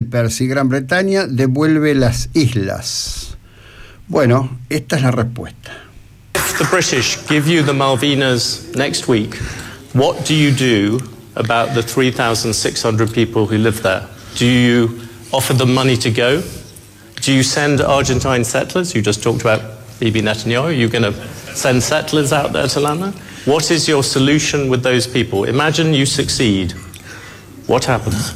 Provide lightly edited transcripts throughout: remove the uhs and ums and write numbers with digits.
Piper si Gran Bretaña devuelve las islas? Bueno, esta es la respuesta. If the British give you the Malvinas next week, what do you do about the 3,600 people who live there? Do you offer them money to go? Do you send Argentine settlers? You just talked about Bibi Netanyahu. Are you going to send settlers out there to land there? What is your solution with those people? Imagine you succeed. What happens?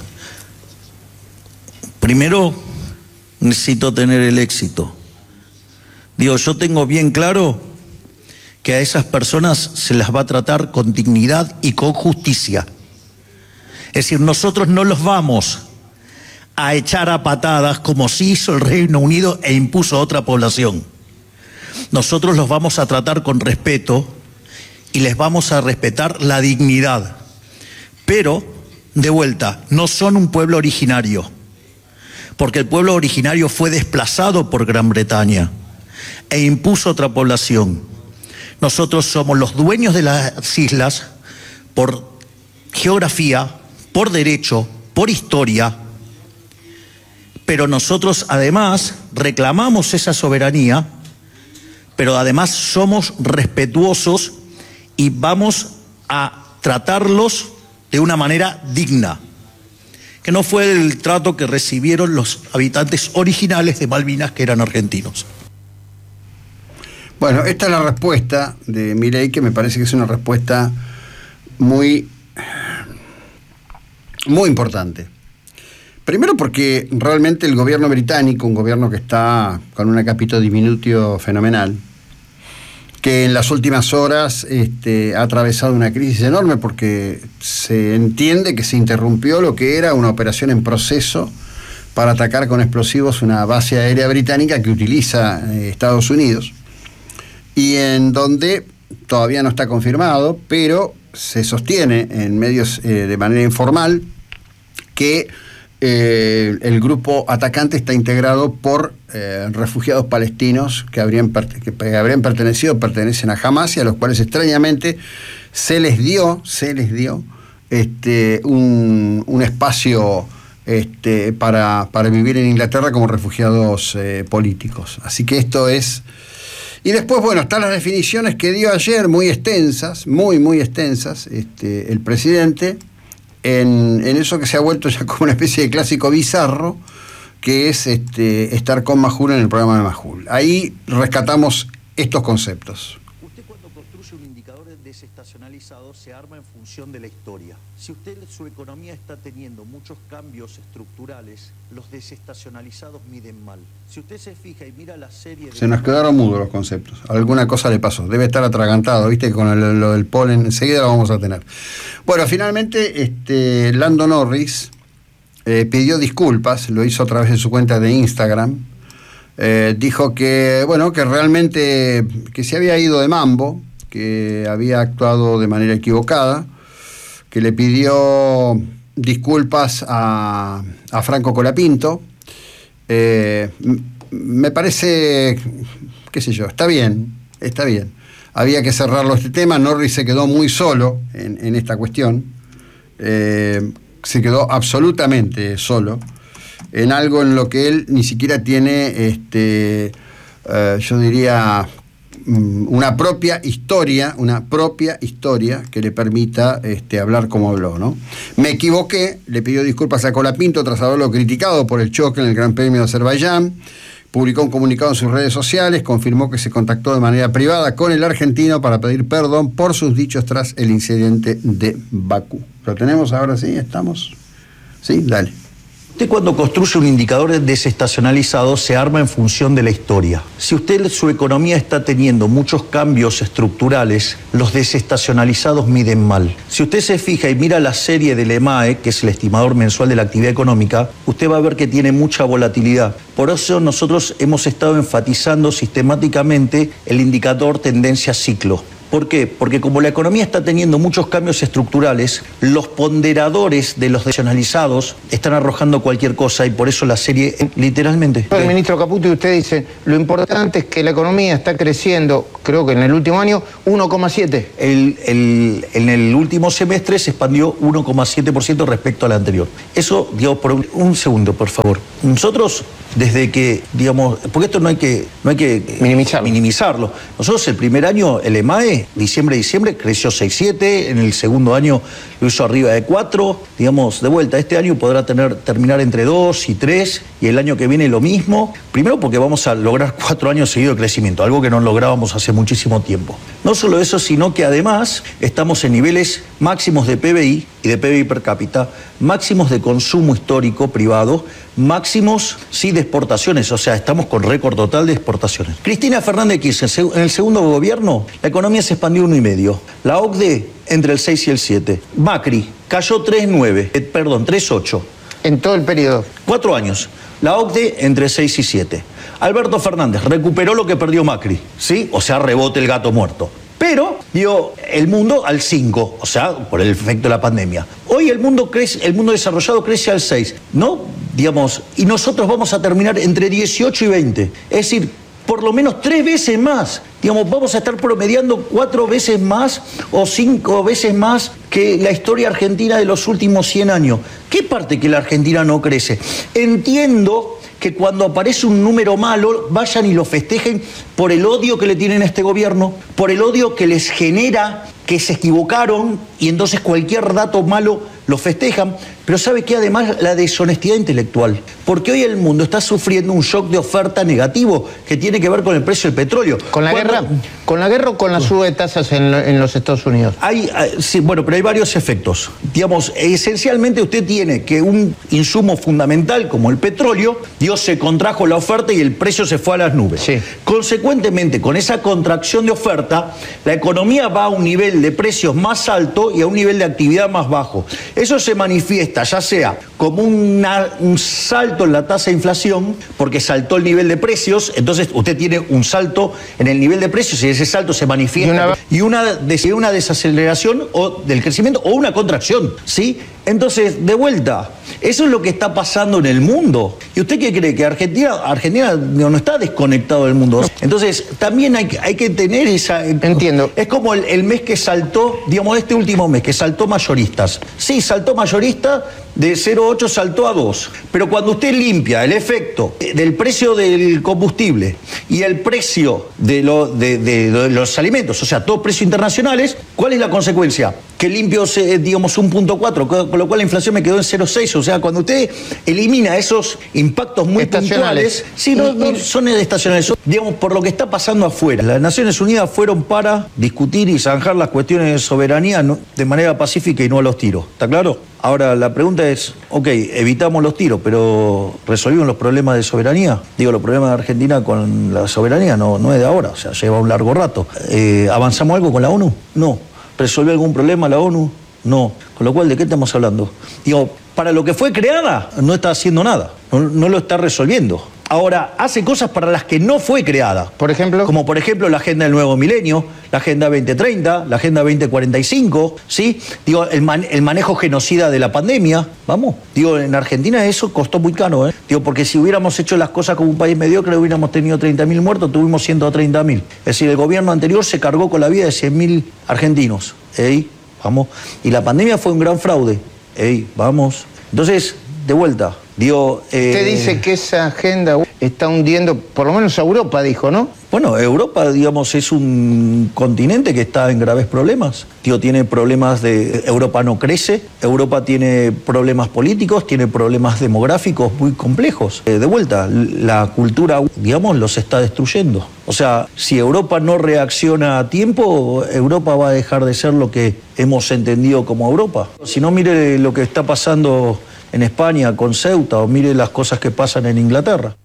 Primero, necesito tener el éxito. Digo, yo tengo bien claro que a esas personas se las va a tratar con dignidad y con justicia. Es decir, nosotros no los vamos a echar a patadas como sí hizo el Reino Unido e impuso a otra población. Nosotros los vamos a tratar con respeto y les vamos a respetar la dignidad. Pero, de vuelta, no son un pueblo originario, porque el pueblo originario fue desplazado por Gran Bretaña e impuso otra población. Nosotros somos los dueños de las islas por geografía, por derecho, por historia, pero nosotros además reclamamos esa soberanía, pero además somos respetuosos y vamos a tratarlos de una manera digna, que no fue el trato que recibieron los habitantes originales de Malvinas, que eran argentinos. Bueno, esta es la respuesta de Milei, que me parece que es una respuesta muy importante. Primero porque realmente el gobierno británico, un gobierno que está con una capito diminutio fenomenal, que en las últimas horas ha atravesado una crisis enorme porque se entiende que se interrumpió lo que era una operación en proceso para atacar con explosivos una base aérea británica que utiliza Estados Unidos, y en donde todavía no está confirmado, pero se sostiene en medios de manera informal que el grupo atacante está integrado por refugiados palestinos que pertenecen a Hamas, y a los cuales extrañamente se les dio un espacio para vivir en Inglaterra como refugiados políticos. Así que esto es... Y después, bueno, están las definiciones que dio ayer, muy extensas, muy extensas, el presidente, en eso que se ha vuelto ya como una especie de clásico bizarro, que es estar con Majul en el programa de Majul. Ahí rescatamos estos conceptos. Usted, cuando construye un indicador desestacionalizado, se arma en función de la historia. Si usted, su economía está teniendo muchos cambios estructurales, los desestacionalizados miden mal. Si usted se fija y mira la serie... Se nos quedaron mudos los conceptos. Alguna cosa le pasó. Debe estar atragantado, ¿viste? Con lo del polen, enseguida lo vamos a tener. Bueno, finalmente, Lando Norris pidió disculpas, lo hizo a través de su cuenta de Instagram. Dijo que realmente que se había ido de mambo, que había actuado de manera equivocada, que le pidió disculpas a Franco Colapinto. Me parece, qué sé yo, está bien. Había que cerrarlo este tema. Norris se quedó muy solo en esta cuestión. Se quedó absolutamente solo en algo en lo que él ni siquiera tiene, yo diría, una propia historia que le permita hablar como habló, ¿no? Me equivoqué, le pidió disculpas a Colapinto tras haberlo criticado por el choque en el Gran Premio de Azerbaiyán. Publicó un comunicado en sus redes sociales, confirmó que se contactó de manera privada con el argentino para pedir perdón por sus dichos tras el incidente de Bakú. ¿Lo tenemos ahora? ¿Sí? ¿Estamos? ¿Sí? Dale. Usted, cuando construye un indicador desestacionalizado, se arma en función de la historia. Si usted, su economía está teniendo muchos cambios estructurales, los desestacionalizados miden mal. Si usted se fija y mira la serie del EMAE, que es el estimador mensual de la actividad económica, usted va a ver que tiene mucha volatilidad. Por eso nosotros hemos estado enfatizando sistemáticamente el indicador tendencia ciclo. ¿Por qué? Porque como la economía está teniendo muchos cambios estructurales, los ponderadores de los desnacionalizados están arrojando cualquier cosa y por eso la serie, literalmente... El ministro Caputo y usted dicen, lo importante es que la economía está creciendo, creo que en el último año, 1,7. En el último semestre se expandió 1,7% respecto al anterior. Eso, digamos, por un segundo, por favor. Nosotros, desde que, digamos, porque esto no hay que minimizarlo. Nosotros el primer año, el EMAE, diciembre, creció 6,7, en el segundo año lo hizo arriba de 4, digamos, de vuelta, este año podrá terminar entre 2 y 3, y el año que viene lo mismo, primero porque vamos a lograr 4 años seguidos de crecimiento, algo que no lográbamos hace muchísimo tiempo. No solo eso, sino que además estamos en niveles máximos de PBI y de PBI per cápita, máximos de consumo histórico privado, máximos, sí, de exportaciones, o sea, estamos con récord total de exportaciones. Cristina Fernández de Kirchner, en el segundo gobierno, la economía se expandió 1,5. La OCDE entre el 6 y el 7. Macri cayó 3,8. En todo el periodo. 4 años. La OCDE entre 6 y 7. Alberto Fernández recuperó lo que perdió Macri, ¿sí? O sea, rebote el gato muerto. Pero dio el mundo al 5, o sea, por el efecto de la pandemia. Hoy el mundo desarrollado crece al 6, ¿no? Digamos, y nosotros vamos a terminar entre 18 y 20. Es decir, por lo menos 3 veces más. Digamos, vamos a estar promediando 4 veces más o 5 veces más que la historia argentina de los últimos 100 años. ¿Qué parte que la Argentina no crece? Entiendo que cuando aparece un número malo, vayan y lo festejen por el odio que le tienen a este gobierno, por el odio que les genera que se equivocaron y entonces cualquier dato malo lo festejan, pero ¿sabe qué? Además la deshonestidad intelectual, porque hoy el mundo está sufriendo un shock de oferta negativo que tiene que ver con el precio del petróleo. ¿Con la guerra o con la suba de tasas en los Estados Unidos? Sí, bueno, pero hay varios efectos. Digamos, esencialmente usted tiene que un insumo fundamental como el petróleo, se contrajo la oferta y el precio se fue a las nubes. Sí. Consecuentemente, con esa contracción de oferta, la economía va a un nivel de precios más alto y a un nivel de actividad más bajo. Eso se manifiesta ya sea como un salto en la tasa de inflación, porque saltó el nivel de precios, entonces usted tiene un salto en el nivel de precios y ese salto se manifiesta y una desaceleración del crecimiento o una contracción, ¿sí? Entonces, de vuelta, eso es lo que está pasando en el mundo. ¿Y usted qué cree? Que Argentina no está desconectado del mundo. Entonces, también hay que tener esa... Entiendo. Es como el mes que saltó, digamos, este último mes, que saltó mayoristas. Sí, saltó mayorista, de 0,8 saltó a 2. Pero cuando usted limpia el efecto del precio del combustible y el precio de los alimentos, o sea, todos precios internacionales, ¿cuál es la consecuencia? Que limpio, digamos, 1,4, con lo cual la inflación me quedó en 0,6. O sea, cuando usted elimina esos impactos muy puntuales, sí, no son estacionales, son, digamos, por lo que está pasando afuera. Las Naciones Unidas fueron para discutir y zanjar las cuestiones de soberanía de manera pacífica y no a los tiros. ¿Está claro? Ahora, la pregunta es, ok, evitamos los tiros, pero ¿resolvimos los problemas de soberanía? Digo, los problemas de Argentina con la soberanía no es de ahora, o sea, lleva un largo rato. ¿Avanzamos algo con la ONU? No. ¿Resolvió algún problema la ONU? No. Con lo cual, ¿de qué estamos hablando? Digo, para lo que fue creada, no está haciendo nada, no lo está resolviendo. Ahora, hace cosas para las que no fue creada. ¿Por ejemplo? Como por ejemplo la Agenda del Nuevo Milenio, la Agenda 2030, la Agenda 2045, ¿sí? Digo, el manejo genocida de la pandemia, vamos. Digo, en Argentina eso costó muy caro, ¿eh? Digo, porque si hubiéramos hecho las cosas como un país mediocre, hubiéramos tenido 30.000 muertos, tuvimos 130.000. Es decir, el gobierno anterior se cargó con la vida de 100.000 argentinos. Vamos. Y la pandemia fue un gran fraude. Vamos. Entonces, de vuelta. Usted dice que esa agenda está hundiendo, por lo menos a Europa, dijo, ¿no? Bueno, Europa, digamos, es un continente que está en graves problemas. Tiene problemas Europa no crece, Europa tiene problemas políticos, tiene problemas demográficos muy complejos. De vuelta, la cultura, digamos, los está destruyendo. O sea, si Europa no reacciona a tiempo, Europa va a dejar de ser lo que hemos entendido como Europa. Si no, mire lo que está pasando en España con Ceuta, o mire las cosas que pasan en Inglaterra.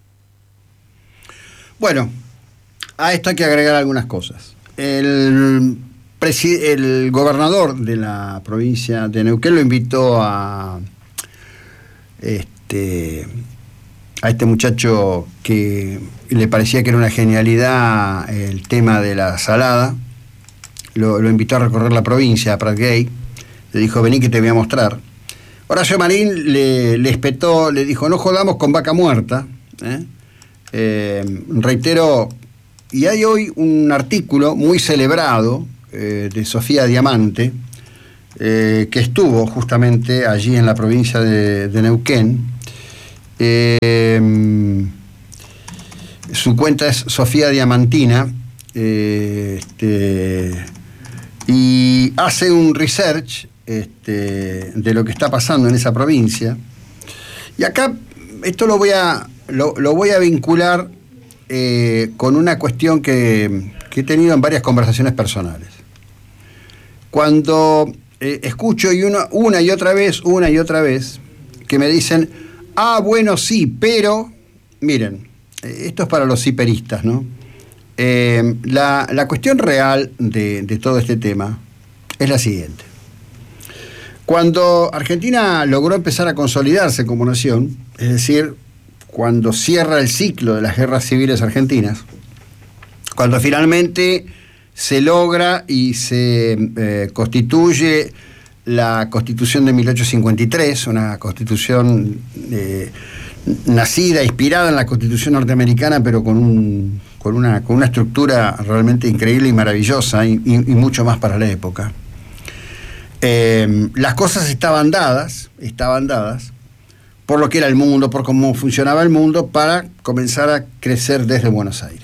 Bueno, a esto hay que agregar algunas cosas. El gobernador de la provincia de Neuquén lo invitó a este muchacho que le parecía que era una genialidad el tema de la salada. lo invitó a recorrer la provincia, a Prat Gay, le dijo, vení que te voy a mostrar. Horacio Marín le espetó, le dijo, no jodamos con vaca muerta. Reitero, y hay hoy un artículo muy celebrado de Sofía Diamante, que estuvo justamente allí en la provincia de Neuquén. Su cuenta es Sofía Diamantina, y hace un research de lo que está pasando en esa provincia. Y acá esto lo voy a vincular con una cuestión que he tenido en varias conversaciones personales. Cuando escucho una y otra vez que me dicen, bueno, sí, pero miren, esto es para los hiperistas, ¿no? La cuestión real de todo este tema es la siguiente. Cuando Argentina logró empezar a consolidarse como nación, es decir, cuando cierra el ciclo de las guerras civiles argentinas, cuando finalmente se logra y se constituye la Constitución de 1853, una constitución nacida, inspirada en la Constitución norteamericana, pero con una estructura realmente increíble y maravillosa, y mucho más para la época. Las cosas estaban dadas por lo que era el mundo, por cómo funcionaba el mundo, para comenzar a crecer desde Buenos Aires.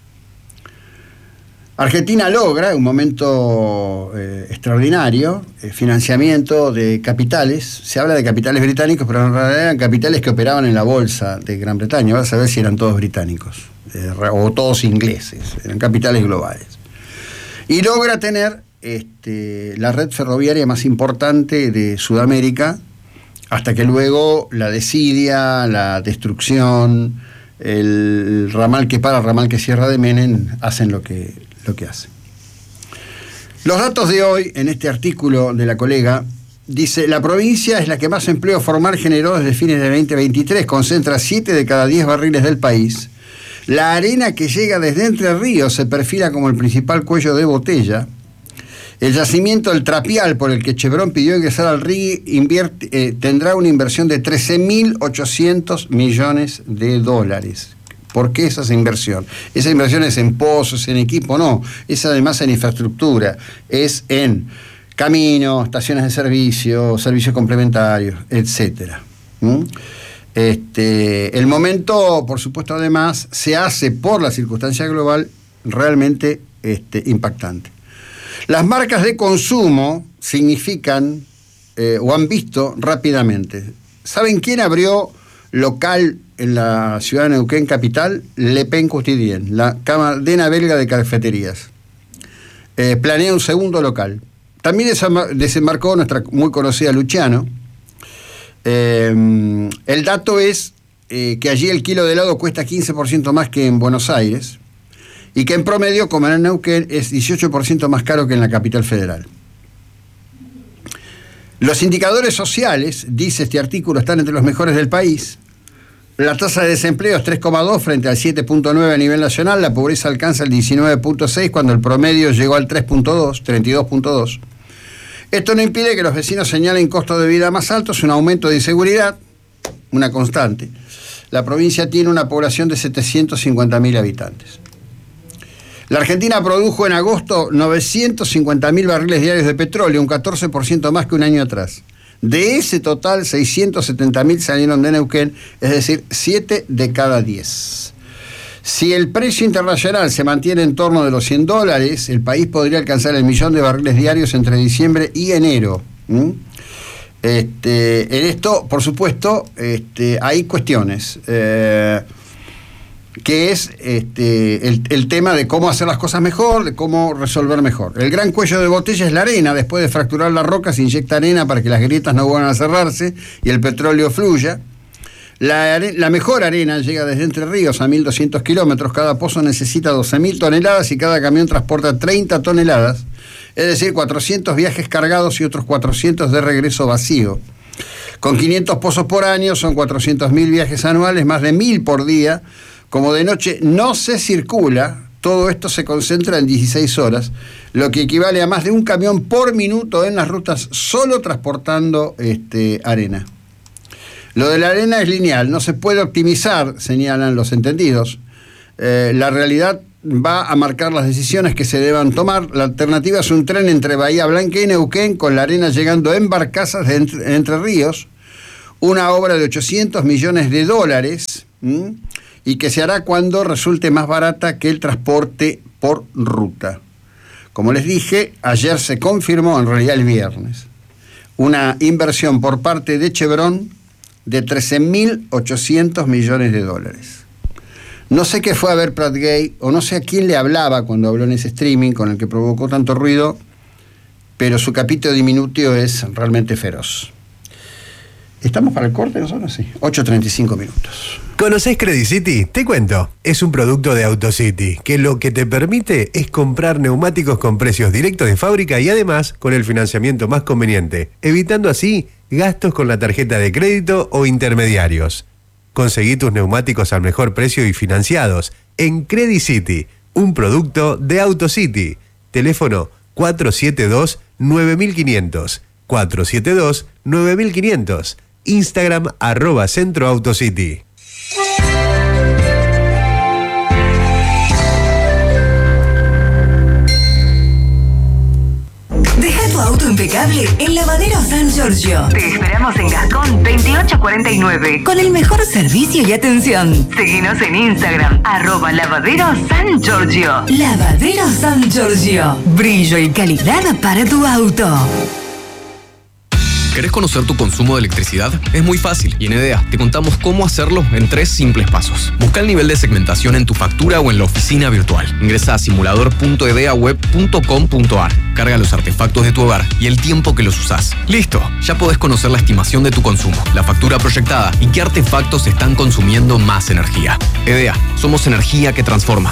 Argentina logra, en un momento extraordinario, financiamiento de capitales. Se habla de capitales británicos, pero en realidad eran capitales que operaban en la bolsa de Gran Bretaña. Vas a ver si eran todos británicos o todos ingleses. Eran capitales globales. Y logra tener la red ferroviaria más importante de Sudamérica, hasta que luego la desidia, la destrucción, el ramal que para, el ramal que cierra de Menem, hacen lo que hace. Los datos de hoy, en este artículo de la colega, dice, la provincia es la que más empleo formal generó desde fines de 2023, concentra 7 de cada 10 barriles del país. La arena que llega desde Entre Ríos se perfila como el principal cuello de botella. El yacimiento del Trapial, por el que Chevron pidió ingresar al RIGI, tendrá una inversión de 13.800 millones de dólares. ¿Por qué esa inversión? Esa inversión es en pozos, en equipo, no. Es además en infraestructura, es en caminos, estaciones de servicio, servicios complementarios, etcétera. El momento, por supuesto, además, se hace por la circunstancia global realmente impactante. Las marcas de consumo significan, o han visto rápidamente. ¿Saben quién abrió local en la ciudad de Neuquén capital? Le Pen Quotidien, la cadena belga de cafeterías. Planea un segundo local. También desembarcó nuestra muy conocida Luciano. El dato es que allí el kilo de helado cuesta 15% más que en Buenos Aires, y que en promedio, como en Neuquén, es 18% más caro que en la capital federal. Los indicadores sociales, dice este artículo, están entre los mejores del país. La tasa de desempleo es 3,2 frente al 7,9 a nivel nacional. La pobreza alcanza el 19,6 cuando el promedio llegó al 3,2, 32,2. Esto no impide que los vecinos señalen costos de vida más altos, un aumento de inseguridad, una constante. La provincia tiene una población de 750.000 habitantes. La Argentina produjo en agosto 950.000 barriles diarios de petróleo, un 14% más que un año atrás. De ese total, 670.000 salieron de Neuquén, es decir, 7 de cada 10. Si el precio internacional se mantiene en torno de los $100, el país podría alcanzar el 1.000.000 de barriles diarios entre diciembre y enero. En esto, por supuesto, hay cuestiones. Que es el tema de cómo hacer las cosas mejor, de cómo resolver mejor. El gran cuello de botella es la arena. Después de fracturar la roca se inyecta arena para que las grietas no vuelvan a cerrarse y el petróleo fluya. La mejor arena llega desde Entre Ríos a 1.200 kilómetros. Cada pozo necesita 12.000 toneladas y cada camión transporta 30 toneladas. Es decir, 400 viajes cargados y otros 400 de regreso vacío. Con 500 pozos por año son 400.000 viajes anuales, más de 1.000 por día. Como de noche no se circula, todo esto se concentra en 16 horas, lo que equivale a más de un camión por minuto en las rutas solo transportando arena. Lo de la arena es lineal, no se puede optimizar, señalan los entendidos. La realidad va a marcar las decisiones que se deban tomar. La alternativa es un tren entre Bahía Blanca y Neuquén, con la arena llegando en barcazas de Entre Ríos, una obra de $800 millones, y que se hará cuando resulte más barata que el transporte por ruta. Como les dije, ayer se confirmó, en realidad el viernes, una inversión por parte de Chevron de $13.800 millones. No sé qué fue a ver Pratt Gay, o no sé a quién le hablaba cuando habló en ese streaming con el que provocó tanto ruido, pero su capítulo diminutivo es realmente feroz. ¿Estamos para el corte nosotros? Sí. 8:35 minutos. ¿Conocés Credit City? Te cuento. Es un producto de AutoCity, que lo que te permite es comprar neumáticos con precios directos de fábrica y además con el financiamiento más conveniente, evitando así gastos con la tarjeta de crédito o intermediarios. Conseguí tus neumáticos al mejor precio y financiados en Credit City, un producto de AutoCity. Teléfono 472-9500. 472-9500. Instagram @CentroAutoCity. Deja tu auto impecable en Lavadero San Giorgio. Te esperamos en Gascón 2849 con el mejor servicio y atención. Seguinos en Instagram @Lavadero San Giorgio. Lavadero San Giorgio. Brillo y calidad para tu auto. ¿Querés conocer tu consumo de electricidad? Es muy fácil y en EDEA te contamos cómo hacerlo en 3 simples pasos. Busca el nivel de segmentación en tu factura o en la oficina virtual. Ingresa a simulador.edeaweb.com.ar. Carga los artefactos de tu hogar y el tiempo que los usás. ¡Listo! Ya podés conocer la estimación de tu consumo, la factura proyectada y qué artefactos están consumiendo más energía. EDEA, somos energía que transforma.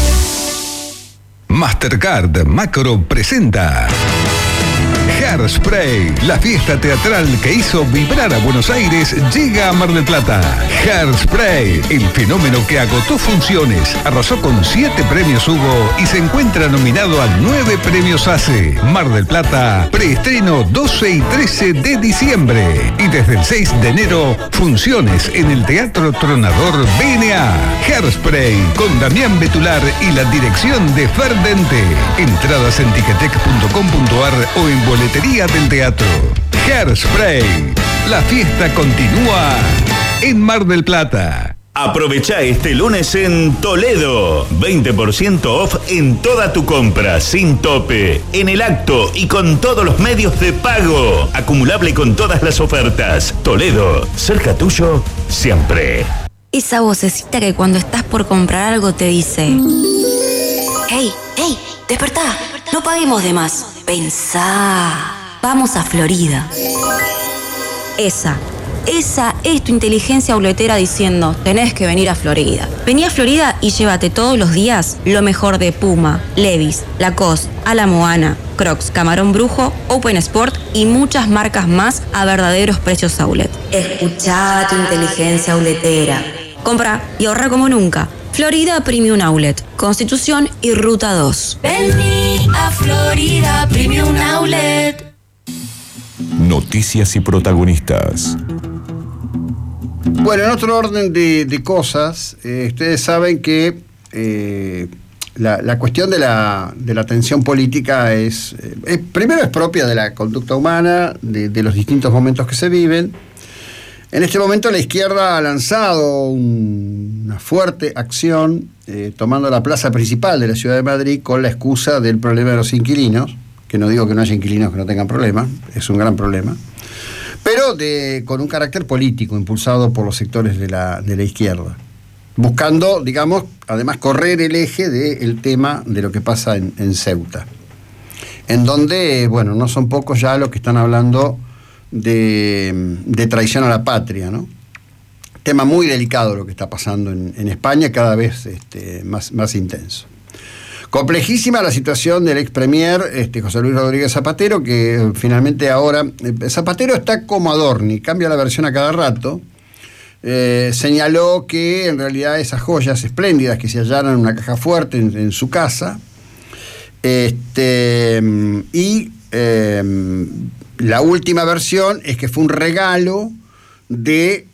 Mastercard Macro presenta Hairspray, la fiesta teatral que hizo vibrar a Buenos Aires, llega a Mar del Plata. Hairspray, el fenómeno que agotó funciones, arrasó con 7 premios Hugo y se encuentra nominado a 9 premios ACE. Mar del Plata, preestreno 12 y 13 de diciembre. Y desde el 6 de enero, funciones en el Teatro Tronador BNA. Hairspray, con Damián Betular y la dirección de Ferdente. Entradas en ticketek.com.ar o en boletería del teatro. Hairspray, la fiesta continúa en Mar del Plata. Aprovecha este lunes en Toledo. 20% off en toda tu compra, sin tope, en el acto y con todos los medios de pago. Acumulable con todas las ofertas. Toledo, cerca tuyo, siempre. Esa vocecita que cuando estás por comprar algo te dice: ¡Hey, hey, despertá! No paguemos de más. Pensá. Vamos a Florida. Esa es tu inteligencia auletera diciendo: tenés que venir a Florida. Vení a Florida y llévate todos los días lo mejor de Puma, Levi's, Lacoste, A la Moana, Crocs, Camarón Brujo, Open Sport y muchas marcas más a verdaderos precios outlet. Escuchá tu inteligencia auletera. Compra y ahorra como nunca. Florida Premium Outlet, Constitución y Ruta 2. Vení a Florida Premium Outlet. Noticias y protagonistas. Bueno, en otro orden de cosas, ustedes saben que la cuestión de la tensión política es primero es propia de la conducta humana, de los distintos momentos que se viven. En este momento la izquierda ha lanzado una fuerte acción tomando la plaza principal de la ciudad de Madrid con la excusa del problema de los inquilinos, que no digo que no haya inquilinos que no tengan problemas, es un gran problema, pero con un carácter político impulsado por los sectores de la izquierda, buscando, digamos, además correr el eje del tema de lo que pasa en Ceuta, en donde, bueno, no son pocos ya los que están hablando de traición a la patria, ¿no? Tema muy delicado lo que está pasando en España, cada vez más intenso. Complejísima la situación del ex premier José Luis Rodríguez Zapatero, que finalmente ahora Zapatero está como Adorni, cambia la versión a cada rato, señaló que en realidad esas joyas espléndidas que se hallaron en una caja fuerte en su casa, la última versión es que fue un regalo de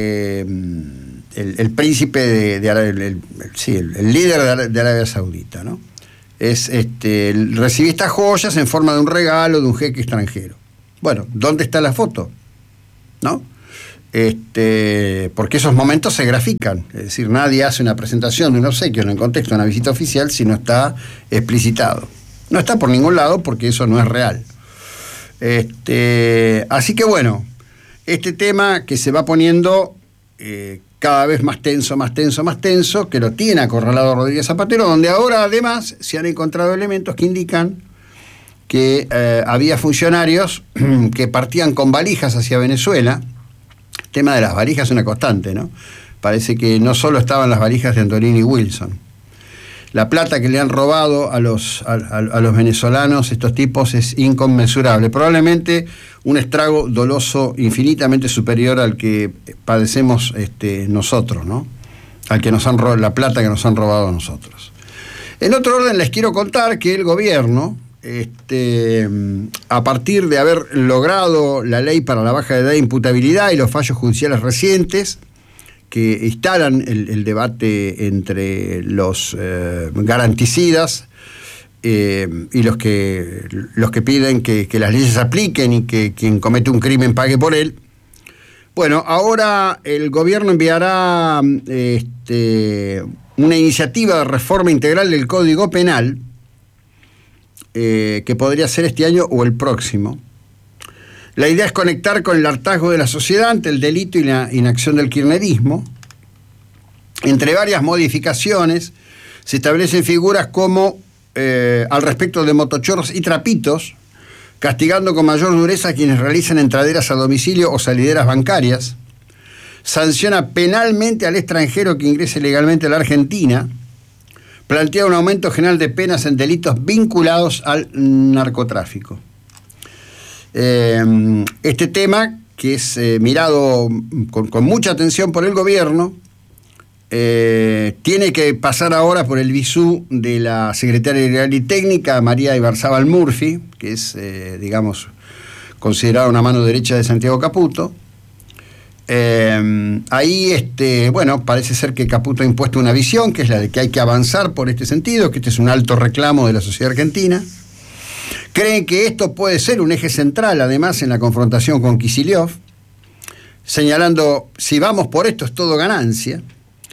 el príncipe el líder de Arabia Saudita, ¿no? Recibí estas joyas en forma de un regalo de un jeque extranjero. Bueno, ¿dónde está la foto? ¿No? Porque esos momentos se grafican, es decir, nadie hace una presentación de un obsequio en el contexto de una visita oficial si no está explicitado. No está por ningún lado porque eso no es real. Así que bueno, este tema que se va poniendo cada vez más tenso, que lo tiene acorralado Rodríguez Zapatero, donde ahora además se han encontrado elementos que indican que había funcionarios que partían con valijas hacia Venezuela. El tema de las valijas es una constante, ¿no? Parece que no solo estaban las valijas de Antolini y Wilson. La plata que le han robado a los venezolanos estos tipos es inconmensurable. Probablemente un estrago doloso infinitamente superior al que padecemos nosotros, ¿no? Al que nos han robado, la plata que nos han robado a nosotros. En otro orden les quiero contar que el gobierno, a partir de haber logrado la ley para la baja edad de imputabilidad y los fallos judiciales recientes que instalan el debate entre los garanticidas y los que piden que las leyes se apliquen y que quien comete un crimen pague por él. Bueno, ahora el gobierno enviará una iniciativa de reforma integral del Código Penal que podría ser este año o el próximo. La idea es conectar con el hartazgo de la sociedad ante el delito y la inacción del kirchnerismo. Entre varias modificaciones se establecen figuras como al respecto de motochorros y trapitos, castigando con mayor dureza a quienes realizan entraderas a domicilio o salideras bancarias. Sanciona penalmente al extranjero que ingrese legalmente a la Argentina. Plantea un aumento general de penas en delitos vinculados al narcotráfico. Este tema, que es mirado con mucha atención por el gobierno, tiene que pasar ahora por el visú de la secretaria legal y técnica, María Ibarzábal Murphy, que es, considerada una mano derecha de Santiago Caputo. Ahí, parece ser que Caputo ha impuesto una visión, que es la de que hay que avanzar por este sentido, que este es un alto reclamo de la sociedad argentina. Creen que esto puede ser un eje central, además, en la confrontación con Kicillof, señalando, si vamos por esto es todo ganancia.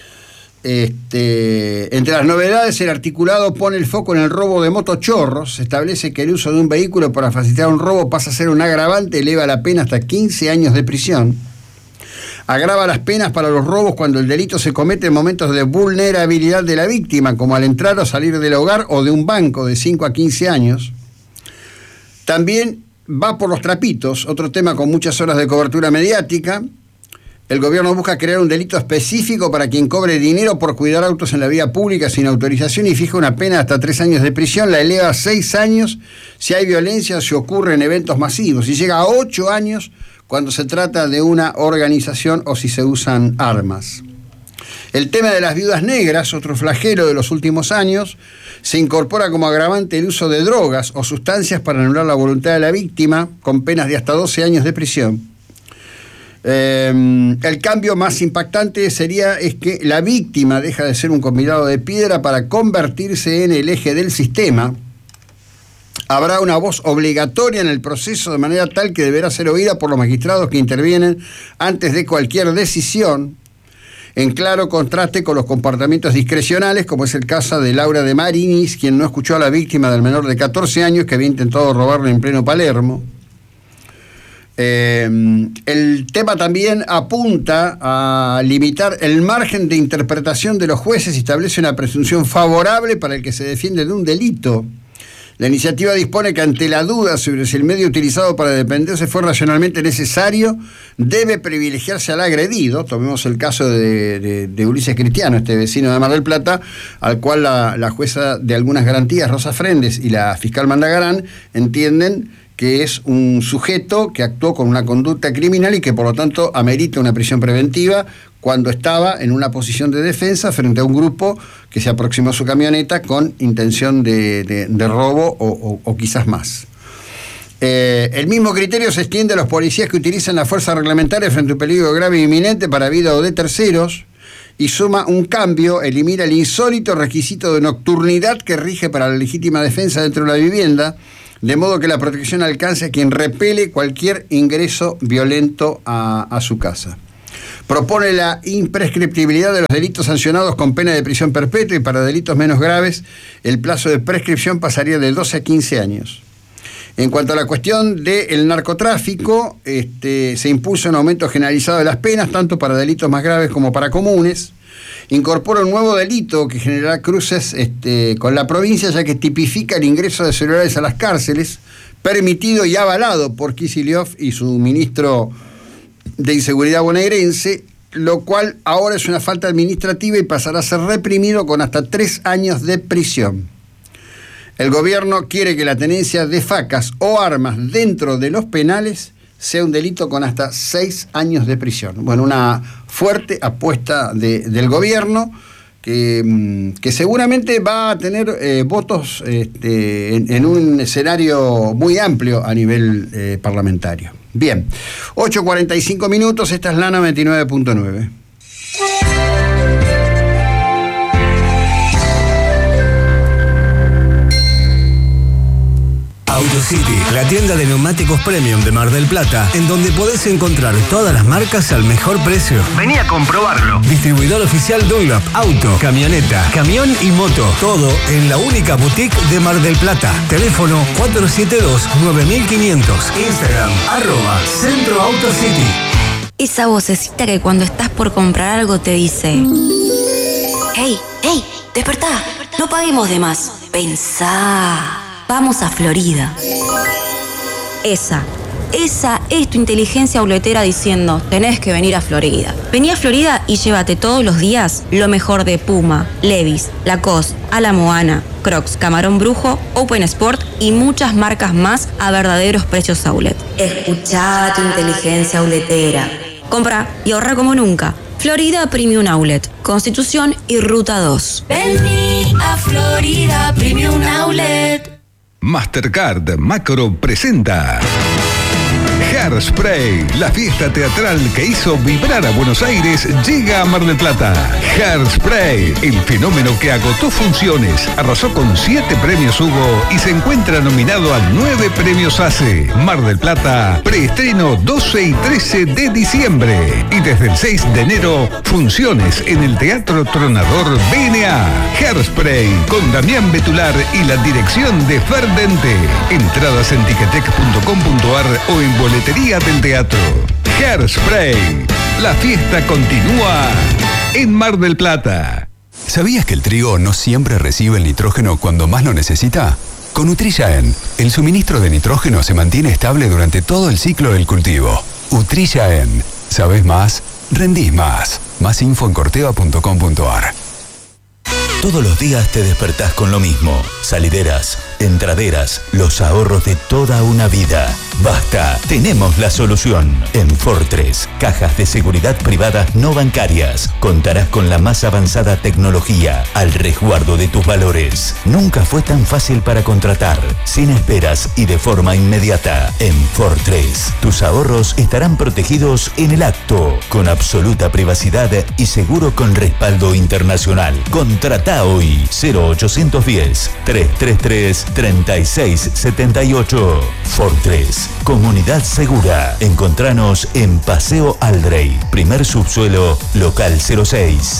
Entre las novedades, el articulado pone el foco en el robo de motochorros. Se establece que el uso de un vehículo para facilitar un robo pasa a ser un agravante, eleva la pena hasta 15 años de prisión. Agrava las penas para los robos cuando el delito se comete en momentos de vulnerabilidad de la víctima, como al entrar o salir del hogar o de un banco, de 5 a 15 años. También va por los trapitos, otro tema con muchas horas de cobertura mediática. El gobierno busca crear un delito específico para quien cobre dinero por cuidar autos en la vía pública sin autorización y fija una pena de hasta 3 años de prisión. La eleva a 6 años si hay violencia o si ocurre en eventos masivos, y llega a 8 años cuando se trata de una organización o si se usan armas. El tema de las viudas negras, otro flagelo de los últimos años, se incorpora como agravante el uso de drogas o sustancias para anular la voluntad de la víctima, con penas de hasta 12 años de prisión. El cambio más impactante es que la víctima deja de ser un convidado de piedra para convertirse en el eje del sistema. Habrá una voz obligatoria en el proceso, de manera tal que deberá ser oída por los magistrados que intervienen antes de cualquier decisión, en claro contraste con los comportamientos discrecionales, como es el caso de Laura de Marinis, quien no escuchó a la víctima del menor de 14 años que había intentado robarle en pleno Palermo. El tema también apunta a limitar el margen de interpretación de los jueces y establece una presunción favorable para el que se defiende de un delito. La iniciativa dispone que ante la duda sobre si el medio utilizado para defenderse fue racionalmente necesario, debe privilegiarse al agredido. Tomemos el caso de Ulises Cristiano, este vecino de Mar del Plata, al cual la jueza de algunas garantías, Rosa Frendes, y la fiscal Mandagarán entienden que es un sujeto que actuó con una conducta criminal y que por lo tanto amerita una prisión preventiva cuando estaba en una posición de defensa frente a un grupo que se aproximó a su camioneta con intención de robo o quizás más. El mismo criterio se extiende a los policías que utilizan la fuerza reglamentaria frente a un peligro grave e inminente para vida o de terceros, y suma un cambio: elimina el insólito requisito de nocturnidad que rige para la legítima defensa dentro de la vivienda, de modo que la protección alcance a quien repele cualquier ingreso violento a su casa. Propone la imprescriptibilidad de los delitos sancionados con pena de prisión perpetua, y para delitos menos graves el plazo de prescripción pasaría de 12 a 15 años. En cuanto a la cuestión del narcotráfico, se impuso un aumento generalizado de las penas, tanto para delitos más graves como para comunes. Incorpora un nuevo delito que generará cruces con la provincia, ya que tipifica el ingreso de celulares a las cárceles, permitido y avalado por Kicillof y su ministro de Inseguridad bonaerense, lo cual ahora es una falta administrativa y pasará a ser reprimido con hasta 3 años de prisión. El gobierno quiere que la tenencia de facas o armas dentro de los penales sea un delito con hasta 6 años de prisión. Bueno, una fuerte apuesta del gobierno que seguramente va a tener votos en un escenario muy amplio a nivel parlamentario. Bien, 8:45 minutos, esta es la 99.9. AutoCity, la tienda de neumáticos premium de Mar del Plata, en donde podés encontrar todas las marcas al mejor precio. Vení a comprobarlo. Distribuidor oficial Dunlop, auto, camioneta, camión y moto. Todo en la única boutique de Mar del Plata. Teléfono 472-9500. Instagram, @CentroAutoCity. Esa vocecita que cuando estás por comprar algo te dice: hey, despertá, no paguemos de más, pensá. Vamos a Florida. Esa es tu inteligencia auletera diciendo: tenés que venir a Florida. Vení a Florida y llévate todos los días lo mejor de Puma, Levi's, Lacoste, A la Moana, Crocs, Camarón Brujo, Open Sport y muchas marcas más a verdaderos precios outlet. Escuchá tu inteligencia auletera. Compra y ahorra como nunca. Florida Premium Outlet, Constitución y Ruta 2. Vení a Florida Premium Outlet. Mastercard Macro presenta Hairspray, la fiesta teatral que hizo vibrar a Buenos Aires, llega a Mar del Plata. Hairspray, el fenómeno que agotó funciones, arrasó con 7 premios Hugo y se encuentra nominado a 9 premios ACE. Mar del Plata, preestreno 12 y 13 de diciembre. Y desde el 6 de enero, funciones en el Teatro Tronador BNA. Hairspray, con Damián Betular y la dirección de Ferdente. Entradas en ticketek.com.ar o en boletería del teatro. Hairspray, la fiesta continúa en Mar del Plata. ¿Sabías que el trigo no siempre recibe el nitrógeno cuando más lo necesita? Con Utrillaen, el suministro de nitrógeno se mantiene estable durante todo el ciclo del cultivo. Utrillaen, ¿sabés más? Rendís más. Más info en corteva.com.ar. Todos los días te despertás con lo mismo. Salideras, entraderas, los ahorros de toda una vida. Basta, tenemos la solución. En Fortress, cajas de seguridad privadas no bancarias. Contarás con la más avanzada tecnología al resguardo de tus valores. Nunca fue tan fácil para contratar, sin esperas y de forma inmediata. En Fortress, tus ahorros estarán protegidos en el acto, con absoluta privacidad y seguro con respaldo internacional. Contrata hoy 0810-333-3678. Fortress, comunidad segura. Encontranos en Paseo Aldrey, primer subsuelo, local 06.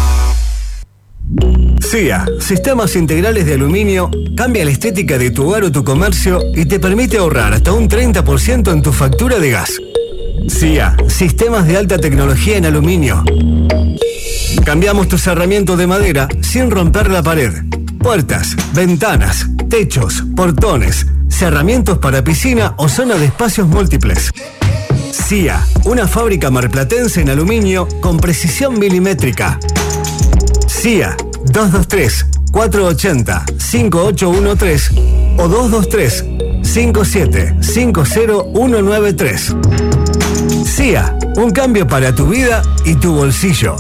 CIA, Sistemas Integrales de Aluminio, cambia la estética de tu hogar o tu comercio y te permite ahorrar hasta un 30% en tu factura de gas. CIA, Sistemas de Alta Tecnología en Aluminio. Cambiamos tu cerramiento de madera sin romper la pared. Puertas, ventanas, techos, portones, cerramientos para piscina o zona de espacios múltiples. CIA, una fábrica marplatense en aluminio con precisión milimétrica. CIA, 223-480-5813 o 573-57-50193. CIA, un cambio para tu vida y tu bolsillo.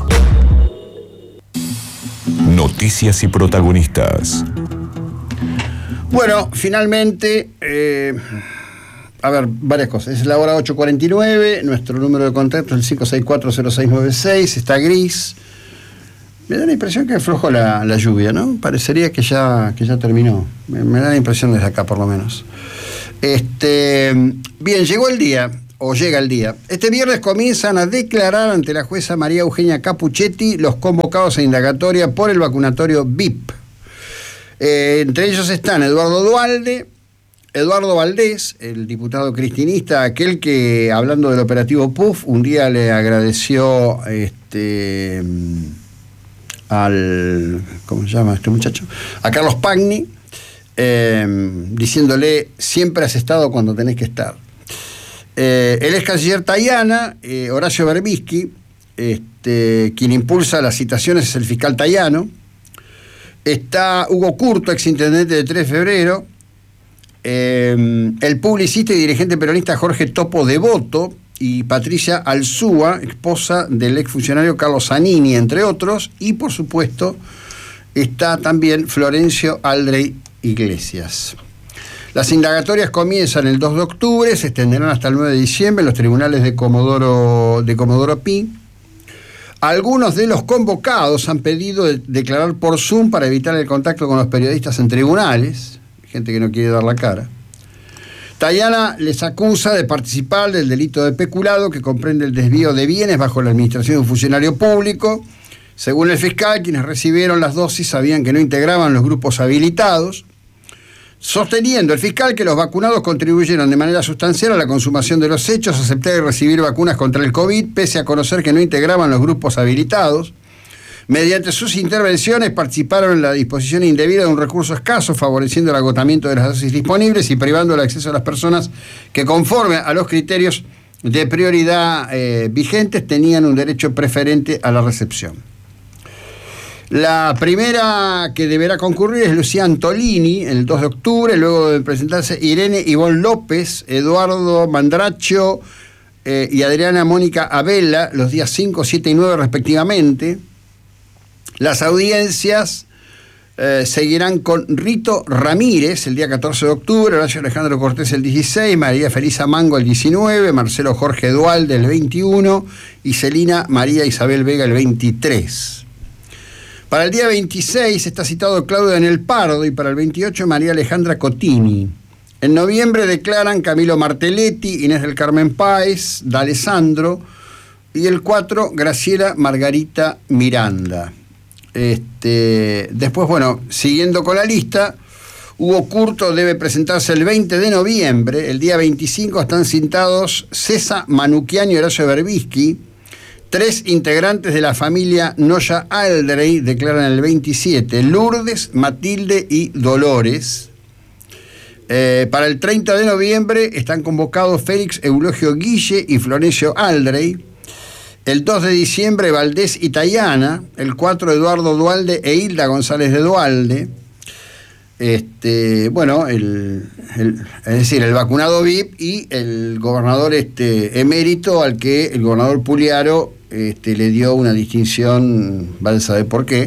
Noticias y protagonistas. Bueno, finalmente, a ver, varias cosas. Es la hora 8:49, nuestro número de contacto es el 5640696, está gris. Me da la impresión que aflojó la lluvia, ¿no? Parecería que ya terminó. Me da la impresión desde acá, por lo menos. Bien, llegó el día, o llega el día. Este viernes comienzan a declarar ante la jueza María Eugenia Capuchetti los convocados a indagatoria por el vacunatorio VIP. Entre ellos están Eduardo Valdés, el diputado cristinista, aquel que, hablando del operativo PUF, un día le agradeció ¿cómo se llama este muchacho? A Carlos Pagni, diciéndole: siempre has estado cuando tenés que estar. El ex canciller Tayana, Horacio Berbisky, quien impulsa las citaciones es el fiscal Tayano. Está Hugo Curto, exintendente de 3 de febrero, el publicista y dirigente peronista Jorge Topo Devoto y Patricia Alzúa, esposa del exfuncionario Carlos Zanini, entre otros, y por supuesto está también Florencio Aldrey Iglesias. Las indagatorias comienzan el 2 de octubre, se extenderán hasta el 9 de diciembre en los tribunales de Comodoro Pi. Algunos de los convocados han pedido declarar por Zoom para evitar el contacto con los periodistas en tribunales, gente que no quiere dar la cara. Tayana les acusa de participar del delito de peculado, que comprende el desvío de bienes bajo la administración de un funcionario público. Según el fiscal, quienes recibieron las dosis sabían que no integraban los grupos habilitados, sosteniendo el fiscal que los vacunados contribuyeron de manera sustancial a la consumación de los hechos, aceptar y recibir vacunas contra el COVID, pese a conocer que no integraban los grupos habilitados. Mediante sus intervenciones participaron en la disposición indebida de un recurso escaso, favoreciendo el agotamiento de las dosis disponibles y privando el acceso a las personas que, conforme a los criterios de prioridad vigentes, tenían un derecho preferente a la recepción. La primera que deberá concurrir es Lucía Antolini, el 2 de octubre, luego de presentarse Irene Ivonne López, Eduardo Mandraccio y Adriana Mónica Abela, los días 5, 7 y 9 respectivamente. Las audiencias seguirán con Rito Ramírez el día 14 de octubre, Horacio Alejandro Cortés el 16, María Felisa Mango el 19, Marcelo Jorge Dualde el 21 y Celina María Isabel Vega el 23. Para el día 26 está citado Claudio Daniel Pardo y para el 28 María Alejandra Cotini. En noviembre declaran Camilo Martelletti, Inés del Carmen Páez, D'Alessandro y el 4 Graciela Margarita Miranda. Después, bueno, siguiendo con la lista, Hugo Curto debe presentarse el 20 de noviembre. El día 25 están citados César Manuquiani y Horacio Berbisky. 3 integrantes de la familia Noya Aldrey declaran el 27, Lourdes, Matilde y Dolores. Para el 30 de noviembre están convocados Félix Eulogio Guille y Florencio Aldrey. El 2 de diciembre Valdés y Tayana. El 4 Eduardo Dualde e Hilda González de Dualde. Bueno, es decir, el vacunado VIP y el gobernador emérito, al que el gobernador Pugliaro le dio una distinción, vale saber por qué.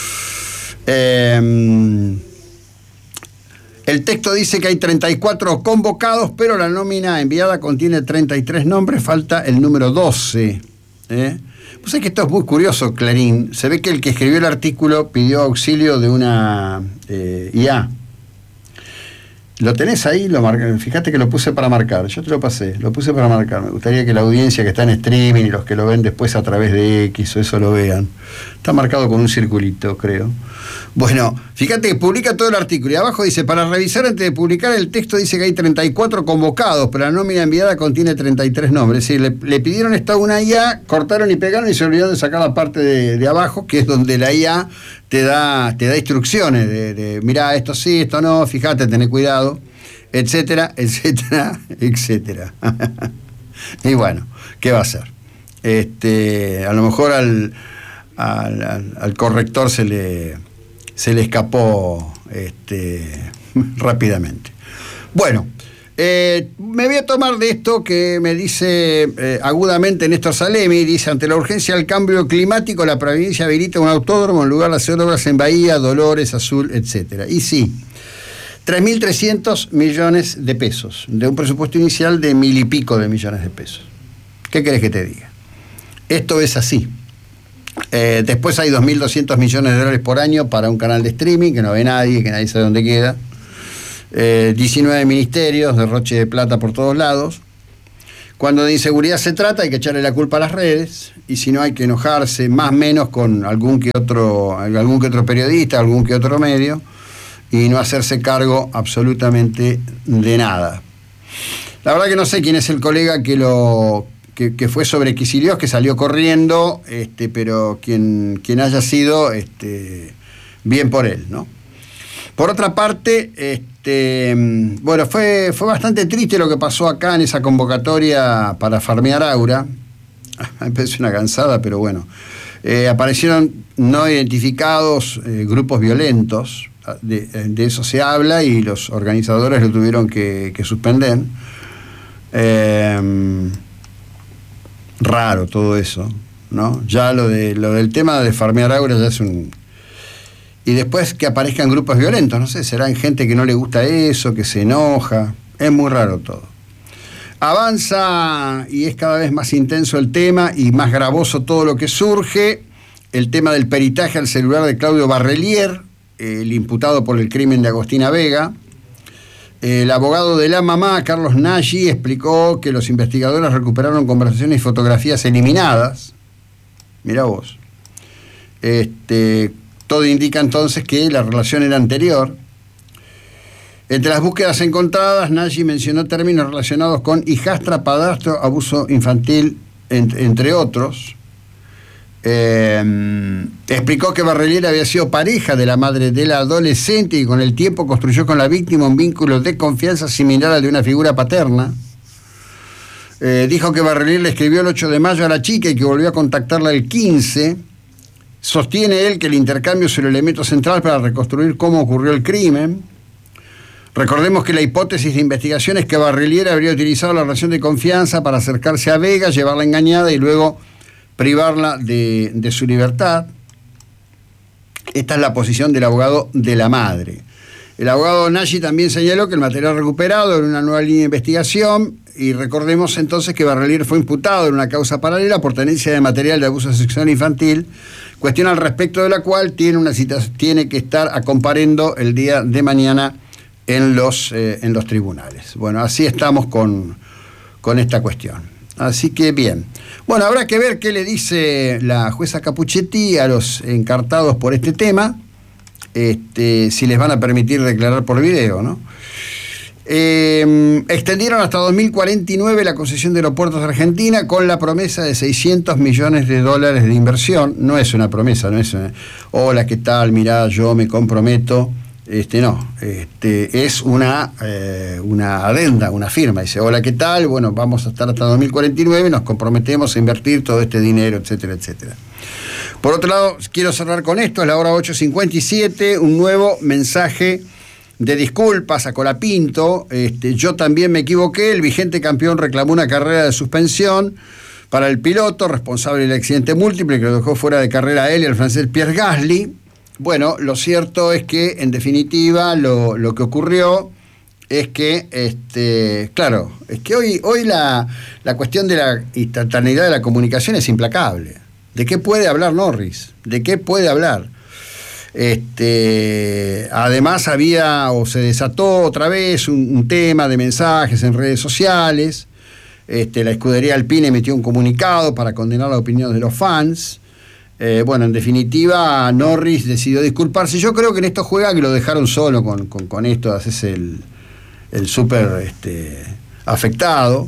El texto dice que hay 34 convocados, pero la nómina enviada contiene 33 nombres, falta el número 12. Pues es que esto es muy curioso, Clarín. Se ve que el que escribió el artículo pidió auxilio de una IA. ¿Lo tenés ahí? Fíjate que lo puse para marcar. Yo te lo pasé, lo puse para marcar. Me gustaría que la audiencia que está en streaming y los que lo ven después a través de X o eso lo vean. Está marcado con un circulito, creo. Bueno, fíjate que publica todo el artículo y abajo dice: para revisar antes de publicar el texto, dice que hay 34 convocados, pero la nómina enviada contiene 33 nombres. Es decir, le pidieron esto a una IA, cortaron y pegaron y se olvidaron de sacar la parte de abajo, que es donde la IA te da instrucciones de mirá, esto sí, esto no, fíjate, tené cuidado, etcétera, etcétera, etcétera. Y bueno, ¿qué va a hacer? A lo mejor al corrector se le escapó rápidamente. Bueno, Me voy a tomar de esto que me dice agudamente Néstor Salemi. Dice: ante la urgencia del cambio climático, la provincia habilita un autódromo en lugar de hacer obras en Bahía, Dolores, Azul, etc. Y sí, 3.300 millones de pesos, de un presupuesto inicial de 1.000 y pico de millones de pesos. ¿Qué querés que te diga? Esto es así. Después hay 2.200 millones de dólares por año para un canal de streaming que no ve nadie, que nadie sabe dónde queda. 19 ministerios, derroche de plata por todos lados. Cuando de inseguridad se trata, hay que echarle la culpa a las redes, y si no, hay que enojarse más o menos con algún que otro periodista, algún que otro medio, y no hacerse cargo absolutamente de nada. La verdad que no sé quién es el colega que fue sobre Kicillof, que salió corriendo, pero quien haya sido, bien por él, ¿no? Por otra parte, bueno, fue bastante triste lo que pasó acá en esa convocatoria para farmear Aura. Me parece una cansada, pero bueno. Aparecieron no identificados grupos violentos, de eso se habla, y los organizadores lo tuvieron que suspender. Raro todo eso, ¿no? Ya lo del tema de farmear Aura ya es un... Y después que aparezcan grupos violentos, no sé, serán gente que no le gusta eso, que se enoja. Es muy raro todo. Avanza y es cada vez más intenso el tema y más gravoso todo lo que surge. El tema del peritaje al celular de Claudio Barrelier, el imputado por el crimen de Agostina Vega. El abogado de la mamá, Carlos Nagy, explicó que los investigadores recuperaron conversaciones y fotografías eliminadas. Mirá vos. Todo indica entonces que la relación era anterior. Entre las búsquedas encontradas, Nagy mencionó términos relacionados con hijastra, padrastro, abuso infantil, entre otros. Explicó que Barrelier había sido pareja de la madre de la adolescente y con el tiempo construyó con la víctima un vínculo de confianza similar al de una figura paterna. Dijo que Barrelier le escribió el 8 de mayo a la chica y que volvió a contactarla el 15. Sostiene él que el intercambio es el elemento central para reconstruir cómo ocurrió el crimen. Recordemos que la hipótesis de investigación es que Barrelier habría utilizado la relación de confianza para acercarse a Vega, llevarla engañada y luego privarla de su libertad. Esta es la posición del abogado de la madre. El abogado Nagy también señaló que el material recuperado era una nueva línea de investigación, y recordemos entonces que Barrelier fue imputado en una causa paralela por tenencia de material de abuso sexual infantil, cuestión al respecto de la cual tiene que estar comparendo el día de mañana en los tribunales. Bueno, así estamos con esta cuestión. Así que bien. Bueno, habrá que ver qué le dice la jueza Capuchetti a los encartados por este tema, si les van a permitir declarar por video, ¿no? Extendieron hasta 2049 la concesión de Aeropuertos de Argentina con la promesa de $600 millones de inversión. No es una promesa, no es hola, ¿qué tal? Mirá, yo me comprometo. No, es una adenda, una firma. Dice, hola, ¿qué tal? Bueno, vamos a estar hasta 2049, nos comprometemos a invertir todo este dinero, etcétera, etcétera. Por otro lado, quiero cerrar con esto, es la hora 8:57, un nuevo mensaje de disculpas a Colapinto. Yo también me equivoqué, el vigente campeón reclamó una carrera de suspensión para el piloto responsable del accidente múltiple que lo dejó fuera de carrera a él y al francés Pierre Gasly. Bueno, lo cierto es que, en definitiva, lo que ocurrió es que, claro, es que hoy la cuestión de la instantaneidad de la comunicación es implacable. ¿De qué puede hablar Norris? ¿De qué puede hablar? Además se desató otra vez un tema de mensajes en redes sociales. La escudería Alpine emitió un comunicado para condenar la opinión de los fans. Bueno, en definitiva, Norris decidió disculparse. Yo creo que en esto juega que lo dejaron solo con esto, haces el súper afectado.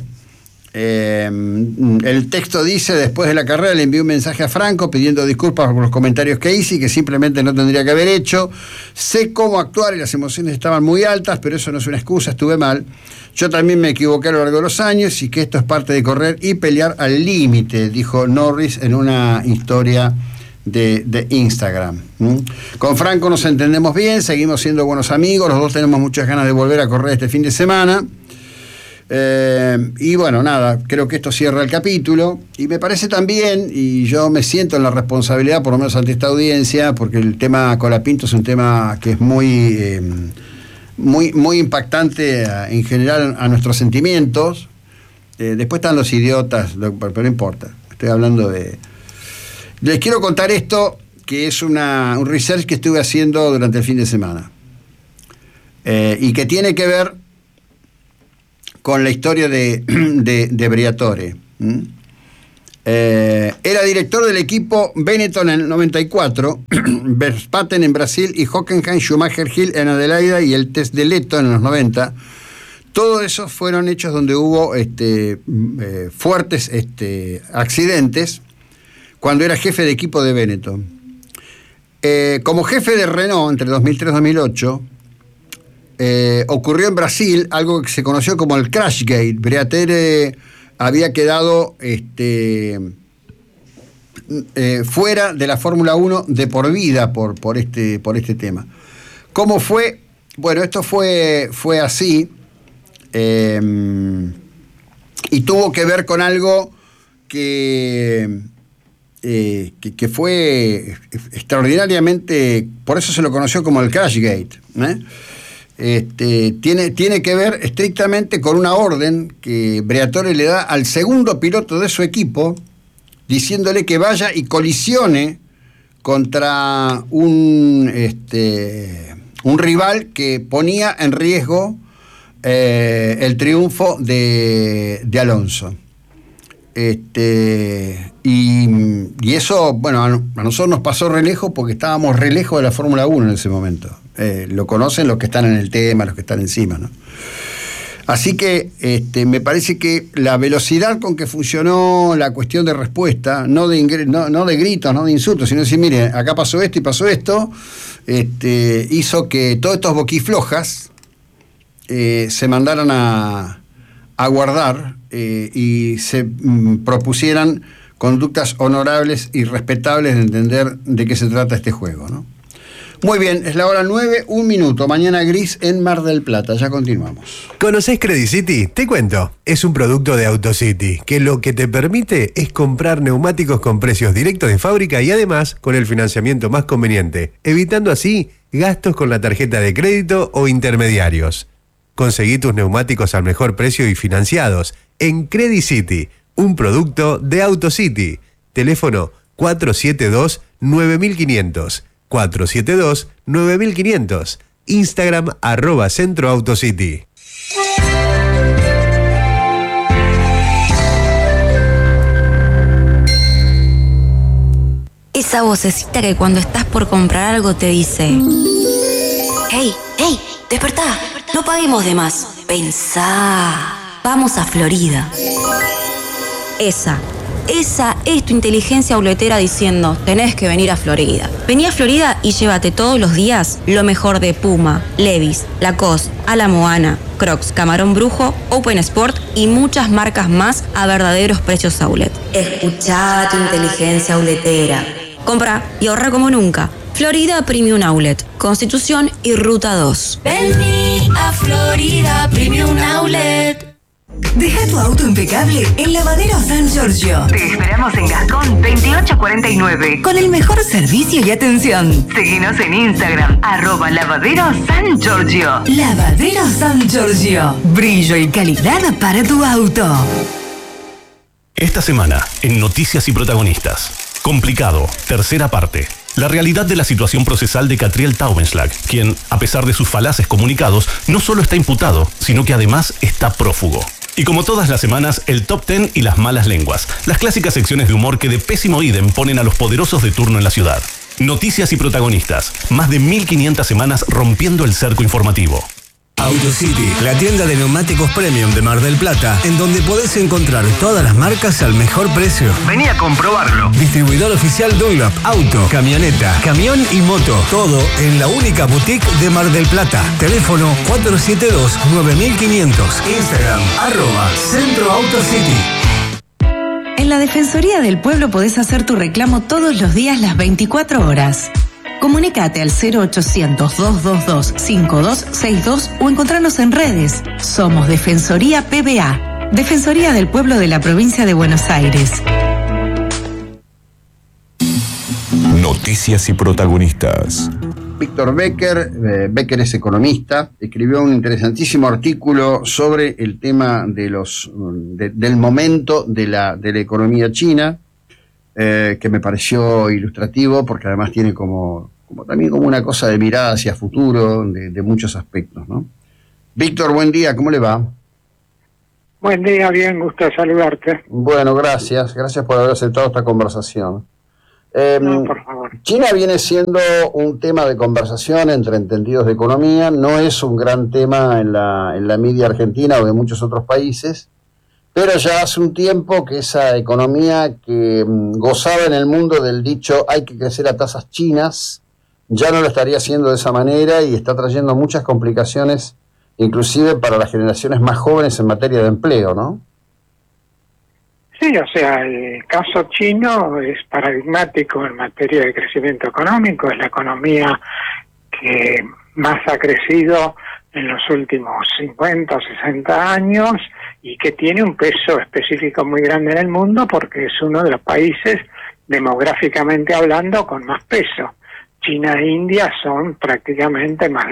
El texto dice: después de la carrera le envié un mensaje a Franco pidiendo disculpas por los comentarios que hice y que simplemente no tendría que haber hecho. Sé cómo actuar y las emociones estaban muy altas, pero eso no es una excusa, estuve mal. Yo también me equivoqué a lo largo de los años y que esto es parte de correr y pelear al límite, dijo Norris en una historia de Instagram. Con Franco nos entendemos bien, seguimos siendo buenos amigos, los dos tenemos muchas ganas de volver a correr este fin de semana. Y bueno, nada, creo que esto cierra el capítulo. Y me parece también, y yo me siento en la responsabilidad, por lo menos ante esta audiencia, porque el tema Colapinto es un tema que es muy impactante en general a nuestros sentimientos. Después están los idiotas, pero no importa. Estoy hablando de... Les quiero contar esto, que es un research que estuve haciendo durante el fin de semana. Y que tiene que ver con la historia de Briatore. Era director del equipo Benetton en el 94, Verstappen en Brasil y Hockenheim, Schumacher, Hill en Adelaida y el test de Leto en los 90. Todos esos fueron hechos donde hubo fuertes accidentes cuando era jefe de equipo de Benetton. Como jefe de Renault entre 2003 y 2008, ocurrió en Brasil algo que se conoció como el Crashgate. Briatore había quedado fuera de la Fórmula 1 de por vida por este tema. ¿Cómo fue? Bueno, esto fue así, y tuvo que ver con algo que fue extraordinariamente, por eso se lo conoció como el Crashgate, tiene que ver estrictamente con una orden que Briatore le da al segundo piloto de su equipo, diciéndole que vaya y colisione contra un rival que ponía en riesgo el triunfo de Alonso. Y eso, bueno, a nosotros nos pasó re lejos porque estábamos re lejos de la Fórmula 1 en ese momento. Lo conocen los que están en el tema, los que están encima, ¿no? Así que me parece que la velocidad con que funcionó la cuestión de respuesta, no de gritos, no de insultos, sino decir, mire, acá pasó esto y pasó esto, hizo que todos estos boquiflojas se mandaran a guardar y se propusieran conductas honorables y respetables de entender de qué se trata este juego, ¿no? Muy bien, es la hora 9, 1 minuto. Mañana gris en Mar del Plata. Ya continuamos. ¿Conocés Credit City? Te cuento. Es un producto de AutoCity que lo que te permite es comprar neumáticos con precios directos de fábrica y además con el financiamiento más conveniente, evitando así gastos con la tarjeta de crédito o intermediarios. Conseguí tus neumáticos al mejor precio y financiados en Credit City, un producto de AutoCity. Teléfono 472-9500. 472-9500. Instagram @centroautocity. Esa vocecita que cuando estás por comprar algo te dice: ¡Hey, hey! ¡Despertá! No paguemos de más. Pensá. Vamos a Florida. Esa es tu inteligencia auletera diciendo: tenés que venir a Florida. Vení a Florida y llévate todos los días lo mejor de Puma, Levi's, Lacoste, A La Moana, Crocs, Camarón Brujo, Open Sport y muchas marcas más a verdaderos precios outlet. Escuchá tu inteligencia auletera. Compra y ahorra como nunca. Florida Premium Outlet, Constitución y Ruta 2. Vení a Florida Premium Outlet. Deja tu auto impecable en Lavadero San Giorgio. Te esperamos en Gascón 2849 con el mejor servicio y atención. Seguinos en Instagram @Lavadero San Giorgio. Lavadero San Giorgio. Brillo y calidad para tu auto. Esta semana en Noticias y Protagonistas. Complicado, tercera parte. La realidad de la situación procesal de Catriel Taubenschlag, quien, a pesar de sus falaces comunicados, no solo está imputado, sino que además está prófugo. Y como todas las semanas, el Top 10 y las malas lenguas, las clásicas secciones de humor que de pésimo ídem ponen a los poderosos de turno en la ciudad. Noticias y Protagonistas, más de 1500 semanas rompiendo el cerco informativo. AutoCity, la tienda de neumáticos premium de Mar del Plata, en donde podés encontrar todas las marcas al mejor precio. Vení a comprobarlo. Distribuidor oficial Dunlop, auto, camioneta, camión y moto. Todo en la única boutique de Mar del Plata. Teléfono 472-9500. Instagram @CentroAutoCity. En la Defensoría del Pueblo podés hacer tu reclamo todos los días las 24 horas. Comunícate al 0800-222-5262 o encontrarnos en redes. Somos Defensoría PBA, Defensoría del Pueblo de la Provincia de Buenos Aires. Noticias y protagonistas. Víctor Becker, Becker es economista, escribió un interesantísimo artículo sobre el tema de del momento de la economía china, que me pareció ilustrativo porque además tiene también como una cosa de mirada hacia futuro de muchos aspectos, ¿no? Víctor, buen día, ¿cómo le va? Buen día, bien, gusto de saludarte. Bueno, gracias por haber aceptado esta conversación. No, por favor. China viene siendo un tema de conversación entre entendidos de economía, no es un gran tema en la media argentina o de muchos otros países, pero ya hace un tiempo que esa economía que gozaba en el mundo del dicho hay que crecer a tasas chinas, ya no lo estaría haciendo de esa manera y está trayendo muchas complicaciones, inclusive para las generaciones más jóvenes en materia de empleo, ¿no? Sí, o sea, el caso chino es paradigmático en materia de crecimiento económico, es la economía que más ha crecido en los últimos 50 o 60 años y que tiene un peso específico muy grande en el mundo porque es uno de los países, demográficamente hablando, con más peso. China e India son prácticamente más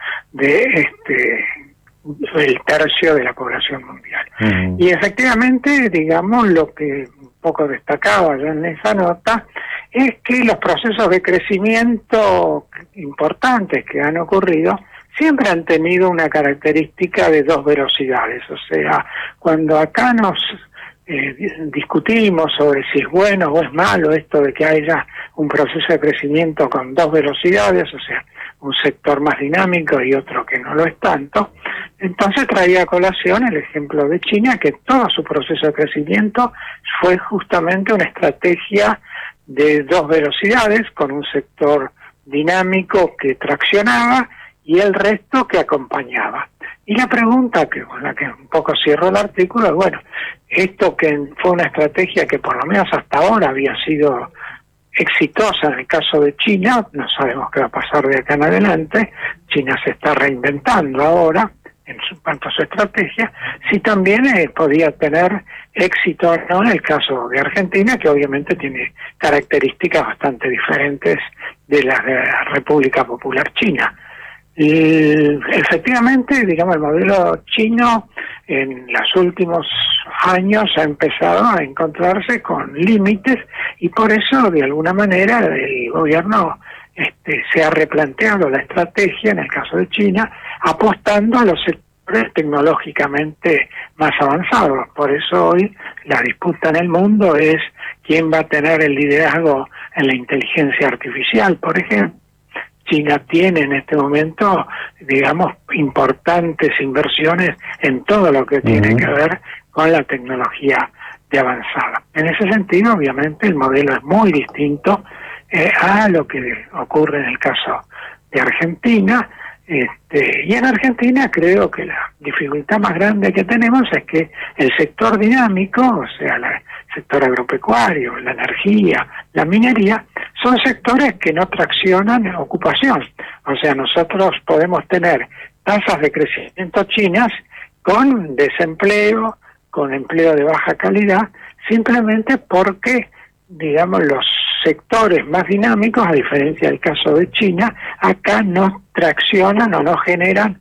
el tercio de la población mundial. Y efectivamente, digamos, lo que un poco destacaba yo en esa nota es que los procesos de crecimiento importantes que han ocurrido siempre han tenido una característica de dos velocidades. O sea, cuando acá nos discutimos sobre si es bueno o es malo esto de que haya un proceso de crecimiento con dos velocidades, o sea, un sector más dinámico y otro que no lo es tanto, entonces traía a colación el ejemplo de China, que todo su proceso de crecimiento fue justamente una estrategia de dos velocidades, con un sector dinámico que traccionaba y el resto que acompañaba. Y la pregunta con la que un poco cierro el artículo es, bueno, esto que fue una estrategia que por lo menos hasta ahora había sido exitosa en el caso de China, no sabemos qué va a pasar de acá en adelante, China se está reinventando ahora en cuanto a su estrategia, si también podía tener éxito o no en el caso de Argentina, que obviamente tiene características bastante diferentes de la República Popular China. Y efectivamente, digamos, el modelo chino en los últimos años ha empezado a encontrarse con límites y por eso, de alguna manera, el gobierno se ha replanteado la estrategia, en el caso de China, apostando a los sectores tecnológicamente más avanzados. Por eso hoy la disputa en el mundo es quién va a tener el liderazgo en la inteligencia artificial, por ejemplo. China tiene en este momento, digamos, importantes inversiones en todo lo que tiene que ver con la tecnología de avanzada. En ese sentido, obviamente, el modelo es muy distinto a lo que ocurre en el caso de Argentina. Y en Argentina creo que la dificultad más grande que tenemos es que el sector dinámico, o sea, el sector agropecuario, la energía, la minería, son sectores que no traccionan ocupación. O sea, nosotros podemos tener tasas de crecimiento chinas con desempleo, con empleo de baja calidad, simplemente porque, digamos, los sectores más dinámicos, a diferencia del caso de China, acá no traccionan o no generan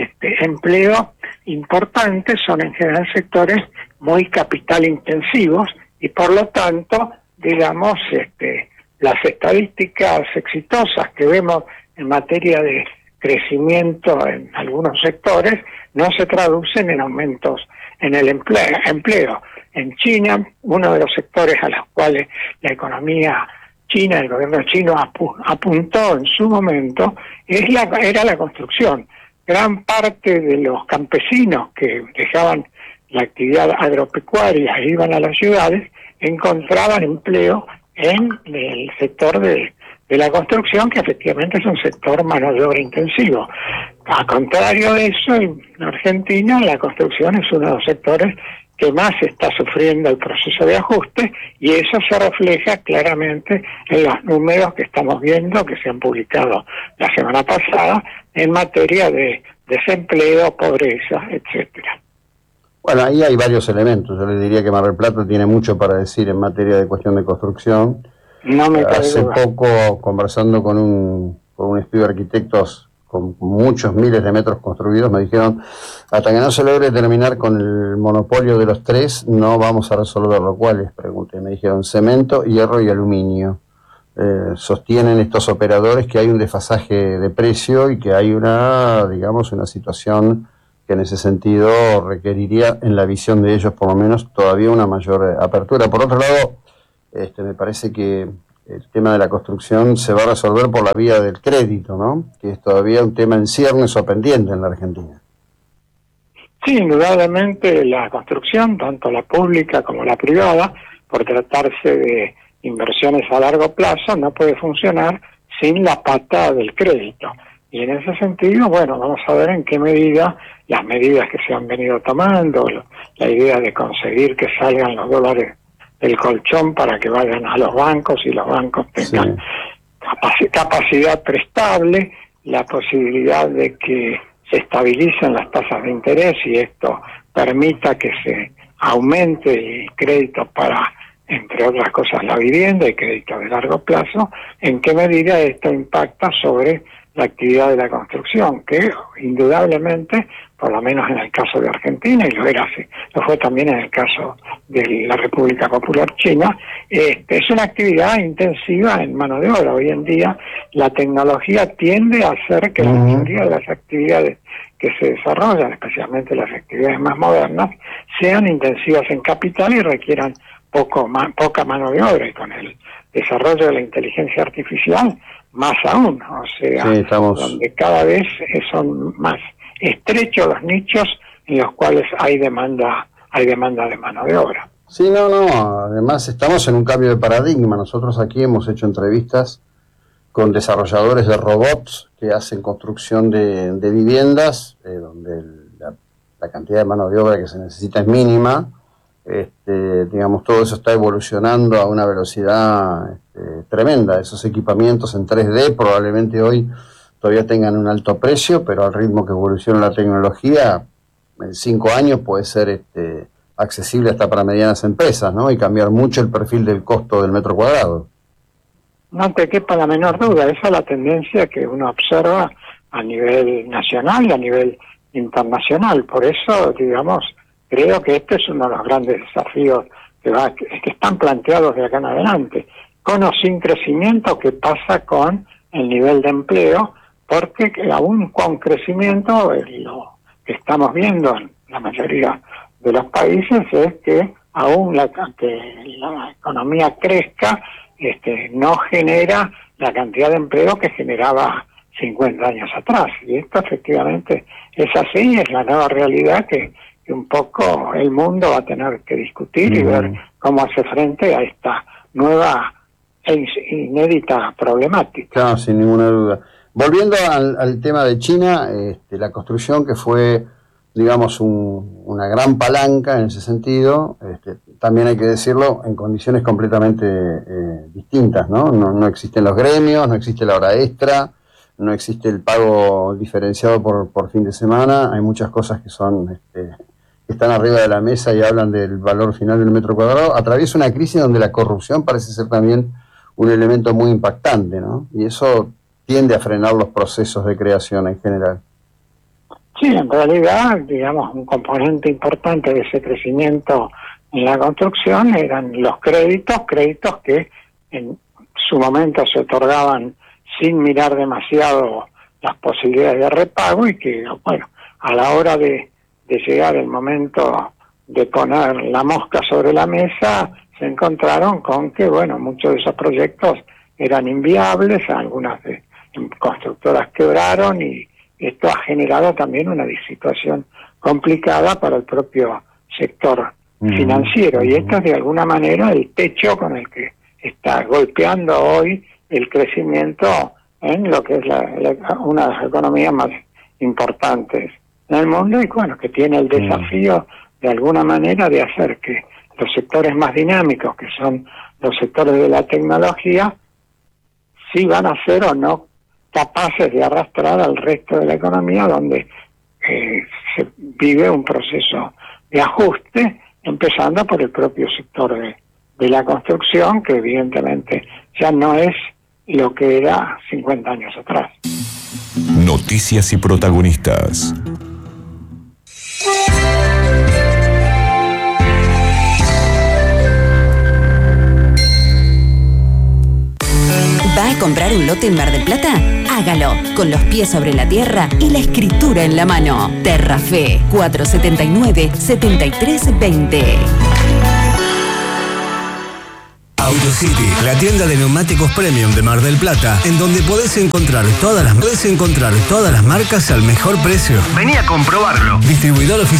empleo importante, son en general sectores muy capital intensivos y por lo tanto, digamos, las estadísticas exitosas que vemos en materia de crecimiento en algunos sectores no se traducen en aumentos en el empleo. En China, uno de los sectores a los cuales la economía china, el gobierno chino apuntó en su momento, era la construcción. Gran parte de los campesinos que dejaban la actividad agropecuaria e iban a las ciudades, encontraban empleo en el sector de la construcción, que efectivamente es un sector mano de obra intensivo. A contrario de eso, en Argentina la construcción es uno de los sectores que más está sufriendo el proceso de ajuste, y eso se refleja claramente en los números que estamos viendo, que se han publicado la semana pasada, en materia de desempleo, pobreza, etcétera. Bueno, ahí hay varios elementos. Yo les diría que Mar del Plata tiene mucho para decir en materia de cuestión de construcción. No me cabe Hace duda. poco, conversando con un estudio de arquitectos con muchos miles de metros construidos, me dijeron, hasta que no se logre terminar con el monopolio de los tres, no vamos a resolverlo. ¿Cuáles? Pregunté. Me dijeron cemento, hierro y aluminio. Sostienen estos operadores que hay un desfasaje de precio y que hay una situación que en ese sentido requeriría, en la visión de ellos por lo menos, todavía una mayor apertura. Por otro lado, me parece que el tema de la construcción se va a resolver por la vía del crédito, ¿no? Que es todavía un tema en ciernes o pendiente en la Argentina. Sí, indudablemente la construcción, tanto la pública como la privada, por tratarse de inversiones a largo plazo, no puede funcionar sin la pata del crédito. Y en ese sentido, bueno, vamos a ver en qué medida las medidas que se han venido tomando, la idea de conseguir que salgan los dólares del colchón para que vayan a los bancos y los bancos tengan capacidad prestable, la posibilidad de que se estabilicen las tasas de interés y esto permita que se aumente el crédito para, entre otras cosas, la vivienda y crédito de largo plazo. ¿En qué medida esto impacta sobre la actividad de la construcción? Que indudablemente, por lo menos en el caso de Argentina, y lo fue también en el caso de la República Popular China, es una actividad intensiva en mano de obra. Hoy en día la tecnología tiende a hacer que la mayoría de las actividades que se desarrollan, especialmente las actividades más modernas, sean intensivas en capital y requieran poca mano de obra, y con el desarrollo de la inteligencia artificial más aún, o sea, donde cada vez son más estrechos los nichos en los cuales hay demanda de mano de obra. Sí, además estamos en un cambio de paradigma. Nosotros aquí hemos hecho entrevistas con desarrolladores de robots que hacen construcción de viviendas, donde la cantidad de mano de obra que se necesita es mínima. Todo eso está evolucionando a una velocidad tremenda. Esos equipamientos en 3D probablemente hoy todavía tengan un alto precio, pero al ritmo que evoluciona la tecnología, en 5 años puede ser accesible hasta para medianas empresas, ¿no? Y cambiar mucho el perfil del costo del metro cuadrado. No te quepa la menor duda, esa es la tendencia que uno observa a nivel nacional y a nivel internacional. Por eso, creo que este es uno de los grandes desafíos que están planteados de acá en adelante. Con o sin crecimiento, ¿qué pasa con el nivel de empleo? Porque aún con crecimiento, lo que estamos viendo en la mayoría de los países es que aún que la economía crezca, no genera la cantidad de empleo que generaba 50 años atrás. Y esto efectivamente es así, es la nueva realidad que un poco el mundo va a tener que discutir y ver cómo hace frente a esta nueva e inédita problemática. Claro, sin ninguna duda. Volviendo al tema de China, la construcción que fue, una gran palanca en ese sentido, también hay que decirlo, en condiciones completamente distintas, ¿no? No existen los gremios, no existe la hora extra, no existe el pago diferenciado por fin de semana. Hay muchas cosas que son están arriba de la mesa y hablan del valor final del metro cuadrado. Atraviesa una crisis donde la corrupción parece ser también un elemento muy impactante, ¿no? Y eso tiende a frenar los procesos de creación en general. Sí, en realidad, un componente importante de ese crecimiento en la construcción eran los créditos que en su momento se otorgaban sin mirar demasiado las posibilidades de repago y que, a la hora de llegar el momento de poner la mosca sobre la mesa, se encontraron con que, muchos de esos proyectos eran inviables, algunas constructoras quebraron y esto ha generado también una situación complicada para el propio sector financiero. Y esto es de alguna manera el techo con el que está golpeando hoy el crecimiento en lo que es una de las economías más importantes en el mundo y que tiene el desafío de alguna manera de hacer que los sectores más dinámicos, que son los sectores de la tecnología, sí van a ser o no capaces de arrastrar al resto de la economía, donde se vive un proceso de ajuste, empezando por el propio sector de la construcción, que evidentemente ya no es lo que era 50 años atrás. Noticias y protagonistas. ¿Va a comprar un lote en Mar del Plata? Hágalo, con los pies sobre la tierra y la escritura en la mano. Terrafe, 479-7320. AutoCity, la tienda de neumáticos premium de Mar del Plata, en donde podés encontrar todas las marcas al mejor precio. Vení a comprobarlo. Distribuidor oficial